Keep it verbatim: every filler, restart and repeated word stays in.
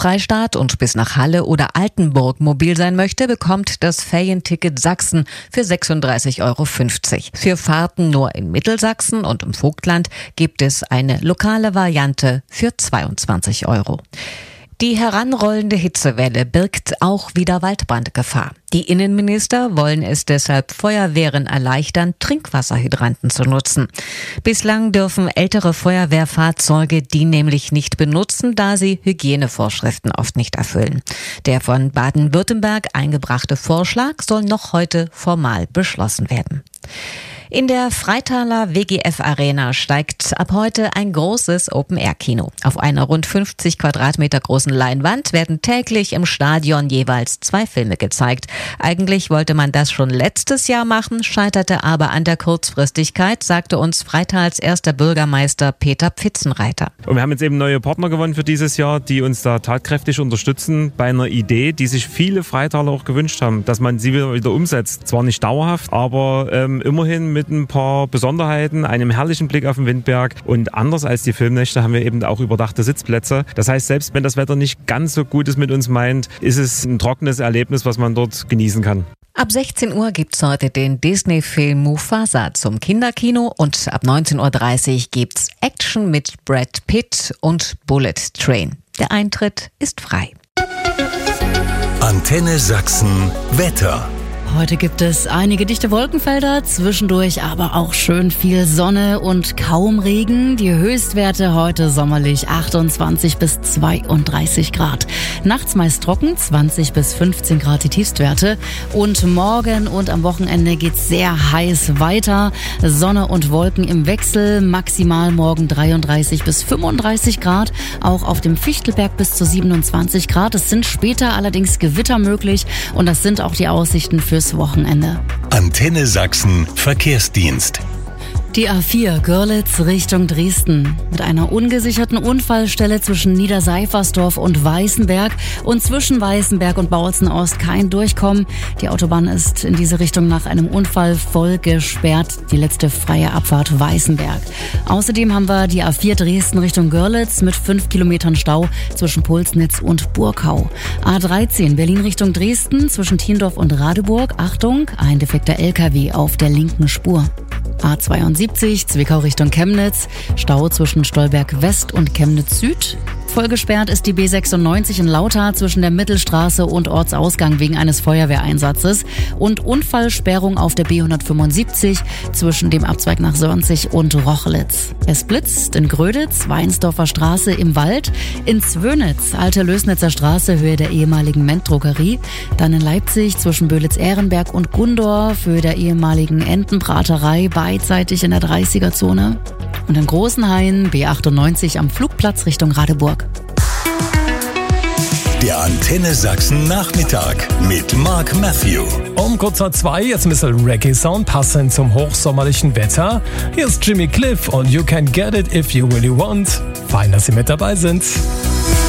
Freistaat und bis nach Halle oder Altenburg mobil sein möchte, bekommt das Ferienticket Sachsen für sechsunddreißig Euro fünfzig. Für Fahrten nur in Mittelsachsen und im Vogtland gibt es eine lokale Variante für zweiundzwanzig Euro. Die heranrollende Hitzewelle birgt auch wieder Waldbrandgefahr. Die Innenminister wollen es deshalb Feuerwehren erleichtern, Trinkwasserhydranten zu nutzen. Bislang dürfen ältere Feuerwehrfahrzeuge die nämlich nicht benutzen, da sie Hygienevorschriften oft nicht erfüllen. Der von Baden-Württemberg eingebrachte Vorschlag soll noch heute formal beschlossen werden. In der Freitaler W G F Arena steigt ab heute ein großes Open-Air-Kino. Auf einer rund fünfzig Quadratmeter großen Leinwand werden täglich im Stadion jeweils zwei Filme gezeigt. Eigentlich wollte man das schon letztes Jahr machen, scheiterte aber an der Kurzfristigkeit, sagte uns Freitals erster Bürgermeister Peter Pfitzenreiter. Und wir haben jetzt eben neue Partner gewonnen für dieses Jahr, die uns da tatkräftig unterstützen bei einer Idee, die sich viele Freitaler auch gewünscht haben, dass man sie wieder, wieder umsetzt. Zwar nicht dauerhaft, aber ähm, immerhin mit mit ein paar Besonderheiten, einem herrlichen Blick auf den Windberg, und anders als die Filmnächte haben wir eben auch überdachte Sitzplätze. Das heißt, selbst wenn das Wetter nicht ganz so gut ist mit uns meint, ist es ein trockenes Erlebnis, was man dort genießen kann. Ab sechzehn Uhr gibt's heute den Disney-Film Mufasa zum Kinderkino und ab neunzehn Uhr dreißig gibt's Action mit Brad Pitt und Bullet Train. Der Eintritt ist frei. Antenne Sachsen Wetter. Heute gibt es einige dichte Wolkenfelder, zwischendurch aber auch schön viel Sonne und kaum Regen. Die Höchstwerte heute sommerlich achtundzwanzig bis zweiunddreißig Grad. Nachts meist trocken, zwanzig bis fünfzehn Grad die Tiefstwerte. Und morgen und am Wochenende geht's sehr heiß weiter. Sonne und Wolken im Wechsel, maximal morgen dreiunddreißig bis fünfunddreißig Grad. Auch auf dem Fichtelberg bis zu siebenundzwanzig Grad. Es sind später allerdings Gewitter möglich und das sind auch die Aussichten für Wochenende. Antenne Sachsen Verkehrsdienst. Die A vier Görlitz Richtung Dresden. Mit einer ungesicherten Unfallstelle zwischen Niederseifersdorf und Weißenberg und zwischen Weißenberg und Bautzen-Ost kein Durchkommen. Die Autobahn ist in diese Richtung nach einem Unfall voll gesperrt. Die letzte freie Abfahrt Weißenberg. Außerdem haben wir die A vier Dresden Richtung Görlitz mit fünf Kilometern Stau zwischen Pulsnitz und Burkau. A dreizehn Berlin Richtung Dresden zwischen Thiendorf und Radeburg. Achtung, ein defekter L K W auf der linken Spur. A zweiundsiebzig Zwickau Richtung Chemnitz, Stau zwischen Stolberg West und Chemnitz Süd. Vollgesperrt ist die B sechsundneunzig in Lauter zwischen der Mittelstraße und Ortsausgang wegen eines Feuerwehreinsatzes und Unfallsperrung auf der B hundertfünfundsiebzig zwischen dem Abzweig nach Sörnzig und Rochlitz. Es blitzt in Gröditz, Weinsdorfer Straße im Wald, in Zwönitz, Alte Lößnitzer Straße, Höhe der ehemaligen Ment-Drogerie, dann in Leipzig zwischen Böhlitz-Ehrenberg und Gundorf, Höhe der ehemaligen Entenbraterei, beidseitig in der dreißiger-Zone. Und in Großenhain, B achtundneunzig am Flugplatz Richtung Radeburg. Der Antenne Sachsen Nachmittag mit Mark Matthew. Um kurz vor zwei, jetzt ein bisschen Reggae-Sound, passend zum hochsommerlichen Wetter. Hier ist Jimmy Cliff und You Can Get It If You Really Want. Fein, dass Sie mit dabei sind.